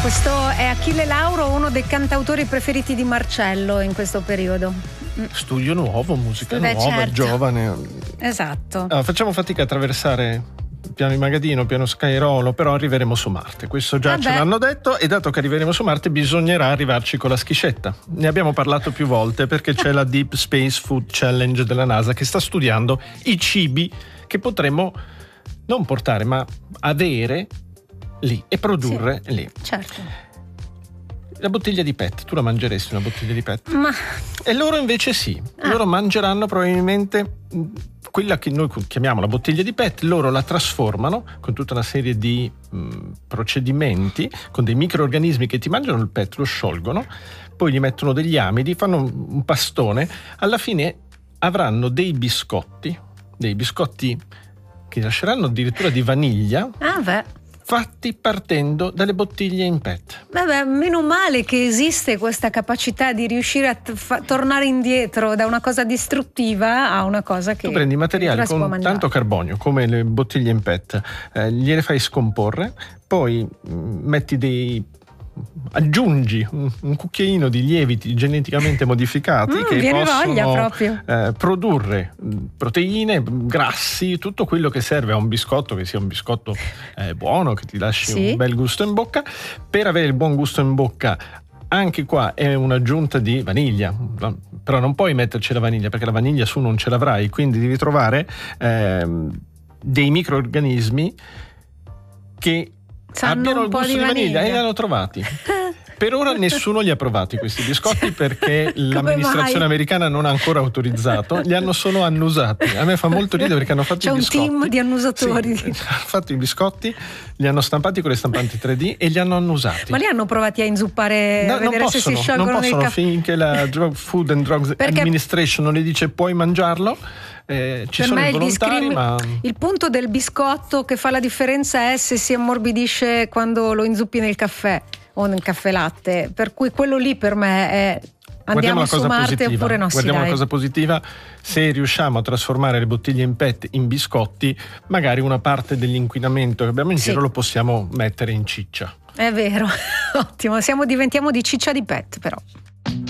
Questo è Achille Lauro, uno dei cantautori preferiti di Marcello in questo periodo. Studio nuovo, musica nuova, certo. Giovane. Esatto. Facciamo fatica a attraversare piano Magadino, piano Scairolo, però arriveremo su Marte. Questo già ce l'hanno detto, e dato che arriveremo su Marte bisognerà arrivarci con la schiscetta. Ne abbiamo parlato più volte perché c'è la Deep Space Food Challenge della NASA che sta studiando i cibi che potremmo non portare ma avere lì e produrre lì. Certo. La bottiglia di PET, tu la mangeresti una bottiglia di PET? Ma E loro invece sì, loro mangeranno probabilmente quella che noi chiamiamo la bottiglia di PET, loro la trasformano con tutta una serie di procedimenti, con dei microrganismi che ti mangiano il PET, lo sciolgono, poi gli mettono degli amidi, fanno un pastone, alla fine avranno dei biscotti che lasceranno addirittura di vaniglia, fatti partendo dalle bottiglie in PET. Vabbè, meno male che esiste questa capacità di riuscire a tornare indietro da una cosa distruttiva a una cosa che tu prendi materiali con mangiare. Tanto carbonio come le bottiglie in PET, gliele fai scomporre, poi aggiungi un cucchiaino di lieviti geneticamente modificati che possono produrre proteine, grassi, tutto quello che serve a un biscotto, che sia un biscotto buono, che ti lasci un bel gusto in bocca. Per avere il buon gusto in bocca, anche qua è un'aggiunta di vaniglia, però non puoi metterci la vaniglia perché la vaniglia su non ce l'avrai, quindi devi trovare dei microrganismi che abbiano il gusto di vaniglia, e li hanno trovati. Per ora nessuno li ha provati questi biscotti perché l'amministrazione americana non ha ancora autorizzato, li hanno solo annusati. A me fa molto ridere perché hanno fatto i biscotti. C'è un team di annusatori. Sì, hanno fatto i biscotti, li hanno stampati con le stampanti 3D e li hanno annusati. Ma li hanno provati a inzuppare, a vedere se si sciolgono nel caffè? Finché la Food and Drugs Administration non le dice puoi mangiarlo. Ci sono i volontari, ma il punto del biscotto che fa la differenza è se si ammorbidisce quando lo inzuppi nel caffè o nel caffè latte, per cui quello lì per me è andiamo su Marte oppure no. Guardiamo una cosa positiva: se riusciamo a trasformare le bottiglie in PET in biscotti, magari una parte dell'inquinamento che abbiamo in giro lo possiamo mettere in ciccia. È vero, ottimo, diventiamo di ciccia di PET però.